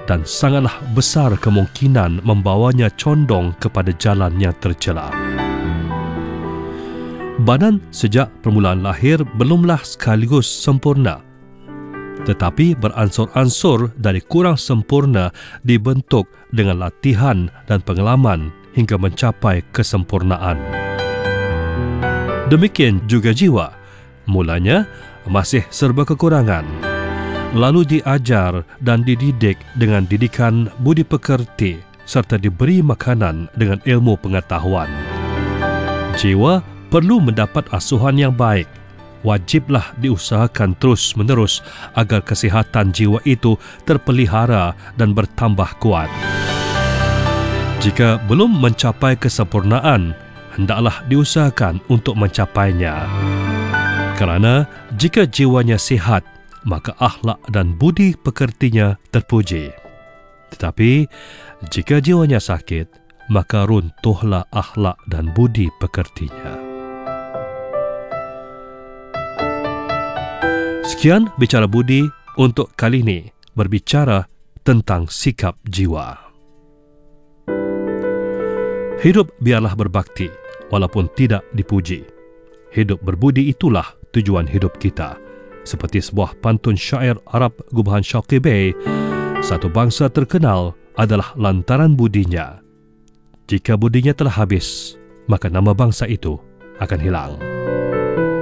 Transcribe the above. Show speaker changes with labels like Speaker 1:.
Speaker 1: dan sangatlah besar kemungkinan membawanya condong kepada jalan yang tercela. Badan sejak permulaan lahir belumlah sekaligus sempurna, tetapi beransur-ansur dari kurang sempurna dibentuk dengan latihan dan pengalaman hingga mencapai kesempurnaan. Demikian juga jiwa, mulanya masih serba kekurangan, lalu diajar dan dididik dengan didikan budi pekerti serta diberi makanan dengan ilmu pengetahuan. Jiwa perlu mendapat asuhan yang baik. Wajiblah diusahakan terus-menerus agar kesihatan jiwa itu terpelihara dan bertambah kuat. Jika belum mencapai kesempurnaan, hendaklah diusahakan untuk mencapainya. Kerana jika jiwanya sihat, maka akhlak dan budi pekertinya terpuji. Tetapi jika jiwanya sakit, maka runtuhlah akhlak dan budi pekertinya. Sekian Bicara Budi untuk kali ini, berbicara tentang sikap jiwa. Hidup biarlah berbakti walaupun tidak dipuji. Hidup berbudi itulah tujuan hidup kita. Seperti sebuah pantun syair Arab gubahan Syaqibeh, satu bangsa terkenal adalah lantaran budinya. Jika budinya telah habis, maka nama bangsa itu akan hilang.